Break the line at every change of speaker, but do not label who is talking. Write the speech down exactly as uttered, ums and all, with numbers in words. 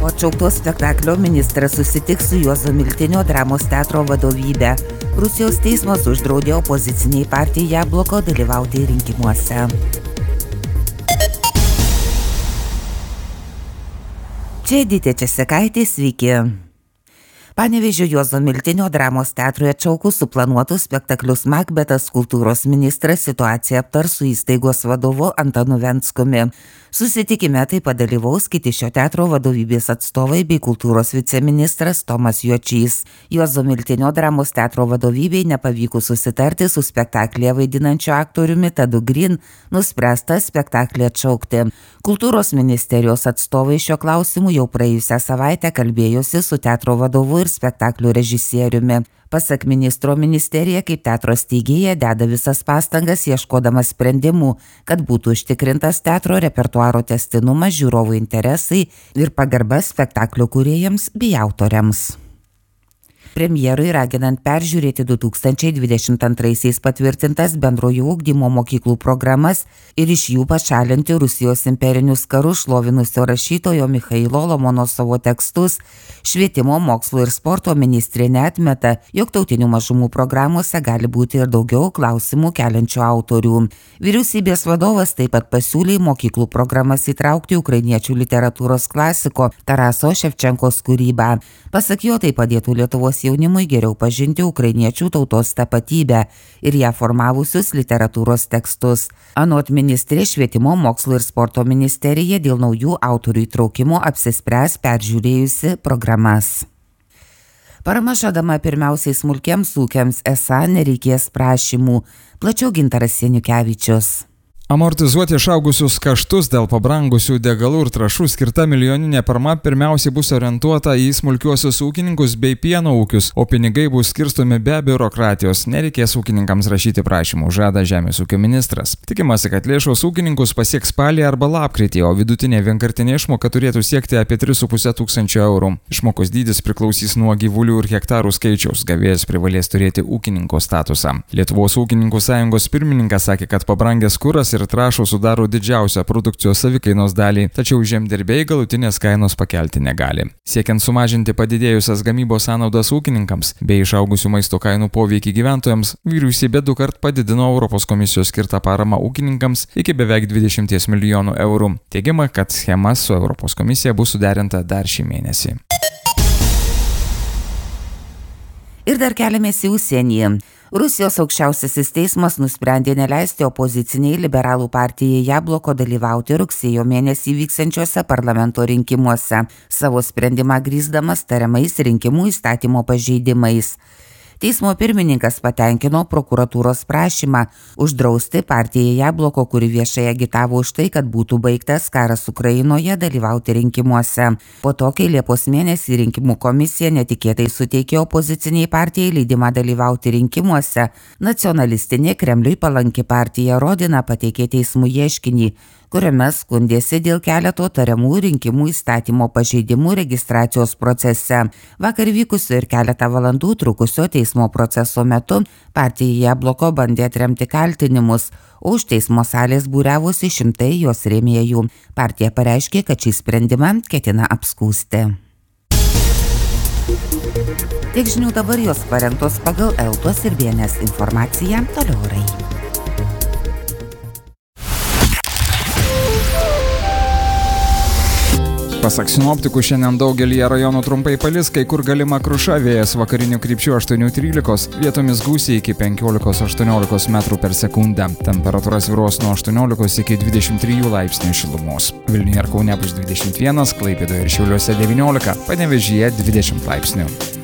Po atšauktos spektaklio ministras susitiks su Juozo Miltinio dramos teatro vadovybe. Rusijos teismas uždraudė opoziciniai partijai Jabloko dalyvauti rinkimuose. Čia Editė Česekaitė, sveiki. Panevėžio Juozo Miltinio dramos teatrui atšaukus suplanuotus spektaklius Makbetas kultūros ministras situaciją aptars su įstaigos vadovu Antanu Venckumi. Susitikime taip pat dalyvaus kiti šio teatro vadovybės atstovai bei kultūros viceministras Tomas Juočys. Juozo Miltinio dramos teatro vadovybei nepavykus susitarti su spektaklyje vaidinančiu aktoriumi Tadu Green, nuspręsta spektaklį atšaukti. Kultūros ministerijos atstovai šio klausimu jau praėjusią savaitę kalbėjosi su teatro vadovu ir spektaklio režisieriumi. Pasak ministro, ministerija kaip teatro steigėja deda visas pastangas ieškodama sprendimų, kad būtų užtikrintas teatro repertuaro tęstinumas, žiūrovų interesai ir pagarba spektaklio kūrėjams bei autoriams. Premjerui raginant peržiūrėti du tūkstančiai dvidešimt antraisiais patvirtintas bendrojo ugdymo mokyklų programas ir iš jų pašalinti Rusijos imperinius karus šlovinusio rašytojo Michailo Lomonosovo tekstus, švietimo, mokslo ir sporto ministrė neatmeta, jog tautinių mažumų programuose gali būti ir daugiau klausimų keliančių autorių. Vyriausybės vadovas taip pat pasiūlė mokyklų programas įtraukti ukrainiečių literatūros klasiko Taraso Ševčenkos kūrybą. Pasak jo, tai padėtų Lietuvos jaunimui geriau pažinti ukrainiečių tautos tapatybę ir ją formavusius literatūros tekstus. Anot ministrės, švietimo, mokslo ir sporto ministerija dėl naujų autorių įtraukimo apsispręs peržiūrėjusi programas. Parama žadama pirmiausiai smulkiems ūkiams, esą nereikės prašymų. Plačiau Gintaras Seniukevičius.
Amortizuoti išaugusius kaštus dėl pabrangusių degalų ir trąšų skirta milijoninė parama pirmiausiai bus orientuota į smulkiuosius ūkininkus bei pieno ūkius, o pinigai bus skirstomi be biurokratijos, nereikės ūkininkams rašyti prašymų, žada Žemės ūkio ministras. Tikimasi, kad lėšos ūkininkus pasieks spalį arba lapkritį, o vidutinė vienkartinė išmoka turėtų siekti apie tris su puse tūkstančio eurų. Išmokos dydis priklausys nuo gyvulių ir hektarų skaičiaus, gavėjas privalės turėti ūkininko statusą. Lietuvos ūkininkų sąjungos pirmininkas sakė, kad pabrangęs kuras ir trąšos sudaro didžiausią produkcijos savikainos dalį, tačiau žemdirbiai galutinės kainos pakelti negali. Siekiant sumažinti padidėjusias gamybos sąnaudas ūkininkams bei išaugusių maisto kainų poveikį gyventojams, vyriausybė du kart padidino Europos komisijos skirtą paramą ūkininkams iki beveik dvidešimt milijonų eurų. Teigiama, kad schema su Europos komisija bus suderinta dar šį mėnesį.
Ir dar keliamės į užsienį. Rusijos aukščiausiasis teismas nusprendė neleisti opoziciniai liberalų partijai Jabloko dalyvauti rugsėjo mėnesį vyksiančiuose parlamento rinkimuose, savo sprendimą grįsdamas tariamais rinkimų įstatymo pažeidimais. Teismo pirmininkas patenkino prokuratūros prašymą uždrausti partijai Jabloko, kuri viešai agitavo už tai, kad būtų baigtas karas Ukrainoje, dalyvauti rinkimuose. Po to, kai Liepos mėnesį rinkimų komisija netikėtai suteikė opoziciniai partijai leidimą dalyvauti rinkimuose, nacionalistinė Kremliui palanki partija Rodina pateikė teismų ieškinį, kuriame skundėsi dėl keleto tariamų rinkimų įstatymo pažeidimų registracijos procese. Vakar vykusio ir keletą valandų trukusio teismo proceso metu partija Jabloko bandė atremti kaltinimus, o už teismo salės būriavosi šimtai jos rėmėjų. Partija pareiškė, kad šį sprendimą ketina apskųsti. Tiek žinių dabar, jos parengtos pagal Eltos ir B N S informaciją. Toliau orai.
Pasak sinoptikų, šiandien daugelyje rajonų trumpai palis, kai kur galima kruša, vėjas vakarinių krypčių aštuoni trylika, vietomis gūsiai iki penkiolika aštuoniolika metrų per sekundę. Temperatūra svyruos nuo aštuoniolikos iki dvidešimt trijų laipsnių šilumos. Vilniuje ir Kaune bus dvidešimt vienas, Klaipėdoje ir Šiauliuose devyniolika, Panevėžyje dvidešimt laipsnių.